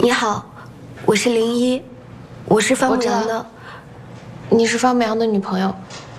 你好，我是01，我是方我知道博洋的。 你是方博洋的女朋友，